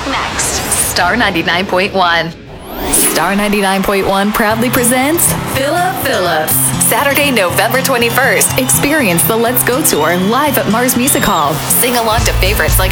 Next, Star 99.1. Star 99.1 proudly presents Philip Phillips. Saturday, November 21st. Experience the Let's Go Tour live at Mars Music Hall. Sing along to favorites like